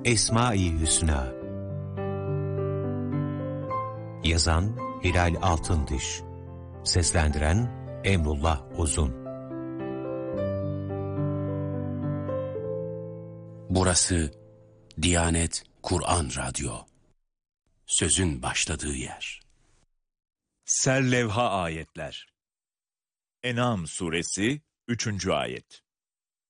Esma-i Hüsna. Yazan Hilal Altındiş. Seslendiren Emrullah Uzun. Burası Diyanet Kur'an Radyo. Sözün başladığı yer. Serlevha ayetler. En'am suresi 3. ayet.